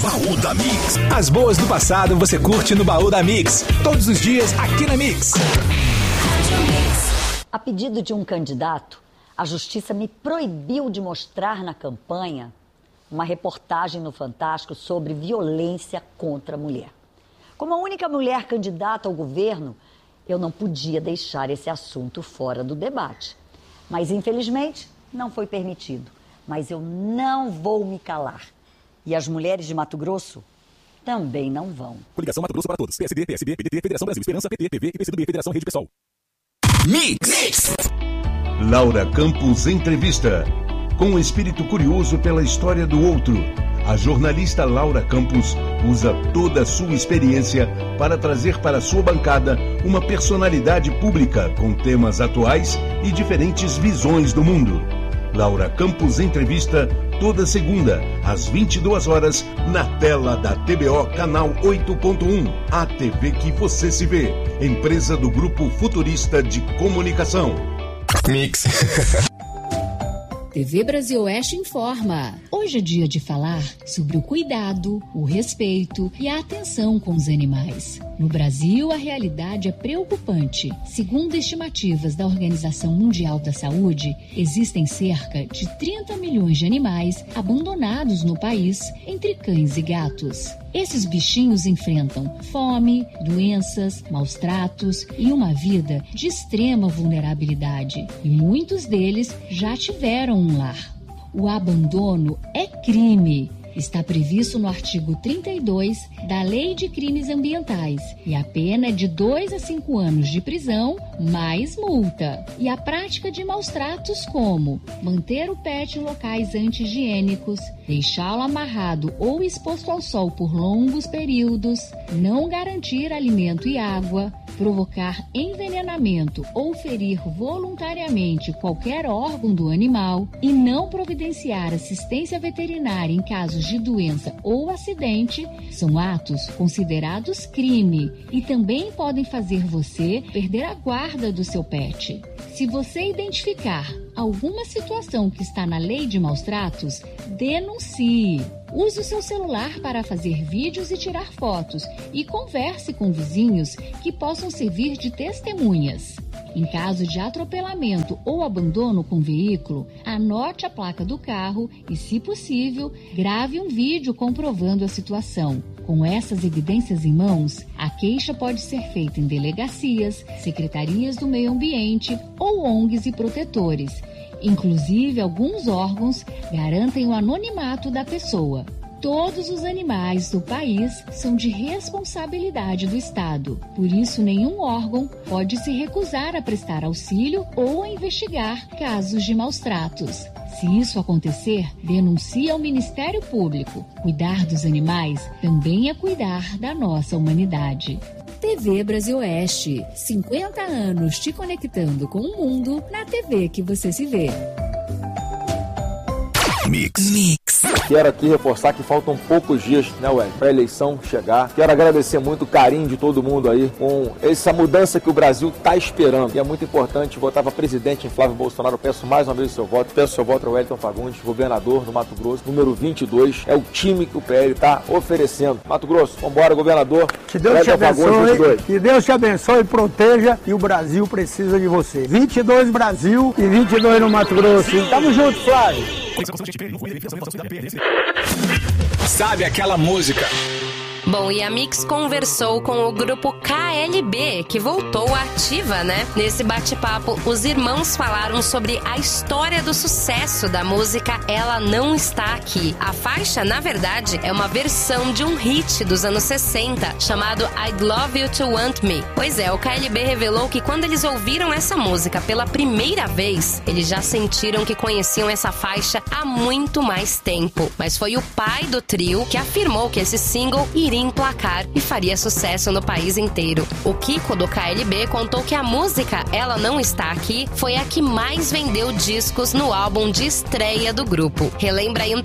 Baú da Mix. As boas do passado você curte no Baú da Mix. Todos os dias aqui na Mix. A pedido de um candidato, a Justiça me proibiu de mostrar na campanha uma reportagem no Fantástico sobre violência contra a mulher. Como a única mulher candidata ao governo, eu não podia deixar esse assunto fora do debate. Mas, infelizmente, não foi permitido. Mas eu não vou me calar. E as mulheres de Mato Grosso também não vão. Coligação Mato Grosso para todos. PSD, PSB, PDT, Federação Brasil Esperança, PT, PV e PCdoB, Federação Rede Pessoal. Mix. Laura Campos Entrevista. Com um espírito curioso pela história do outro, a jornalista Laura Campos usa toda a sua experiência para trazer para sua bancada uma personalidade pública com temas atuais e diferentes visões do mundo. Laura Campos Entrevista, toda segunda, às 22 horas, na tela da TBO Canal 8.1. A TV que você se vê. Empresa do Grupo Futurista de Comunicação. Mix. TV Brasil Oeste informa. Hoje é dia de falar sobre o cuidado, o respeito e a atenção com os animais. No Brasil, a realidade é preocupante. Segundo estimativas da Organização Mundial da Saúde, existem cerca de 30 milhões de animais abandonados no país, entre cães e gatos. Esses bichinhos enfrentam fome, doenças, maus tratos e uma vida de extrema vulnerabilidade. E muitos deles já tiveram um lar. O abandono é crime. Está previsto no artigo 32 da Lei de Crimes Ambientais e a pena é de 2 a 5 anos de prisão mais multa. E a prática de maus tratos como manter o pet em locais anti-higiênicos, deixá-lo amarrado ou exposto ao sol por longos períodos, não garantir alimento e água, provocar envenenamento ou ferir voluntariamente qualquer órgão do animal e não providenciar assistência veterinária em casos de doença ou acidente, são atos considerados crime e também podem fazer você perder a guarda do seu pet. Se você identificar alguma situação que está na lei de maus tratos, denuncie. Use o seu celular para fazer vídeos e tirar fotos e converse com vizinhos que possam servir de testemunhas. Em caso de atropelamento ou abandono com veículo, anote a placa do carro e, se possível, grave um vídeo comprovando a situação. Com essas evidências em mãos, a queixa pode ser feita em delegacias, secretarias do meio ambiente ou ONGs e protetores. Inclusive, alguns órgãos garantem o anonimato da pessoa. Todos os animais do país são de responsabilidade do Estado. Por isso, nenhum órgão pode se recusar a prestar auxílio ou a investigar casos de maus tratos. Se isso acontecer, denuncie ao Ministério Público. Cuidar dos animais também é cuidar da nossa humanidade. TV Brasil Oeste, 50 anos te conectando com o mundo na TV que você se vê. Mix. Quero aqui reforçar que faltam poucos dias, né, Wellington, para a eleição chegar. Quero agradecer muito o carinho de todo mundo aí com essa mudança que o Brasil está esperando. E é muito importante votar para presidente em Flávio Bolsonaro. Eu peço mais uma vez o seu voto. Peço o seu voto para o Wellington Fagundes, governador do Mato Grosso, número 22. É o time que o PL está oferecendo. Mato Grosso, vambora, governador. Que Deus te abençoe, que Deus te abençoe e proteja. E o Brasil precisa de você. 22 Brasil e 22 no Mato Grosso. Tamo junto, Flávio. Sabe aquela música? Bom, e a Mix conversou com o grupo KLB, que voltou à ativa, né? Nesse bate-papo, os irmãos falaram sobre a história do sucesso da música Ela Não Está Aqui. A faixa, na verdade, é uma versão de um hit dos anos 60, chamado I'd Love You to Want Me. Pois é, o KLB revelou que quando eles ouviram essa música pela primeira vez, eles já sentiram que conheciam essa faixa há muito mais tempo. Mas foi o pai do trio que afirmou que esse single iria emplacar e faria sucesso no país inteiro. O Kiko do KLB contou que a música Ela Não Está Aqui foi a que mais vendeu discos no álbum de estreia do grupo. Relembra aí um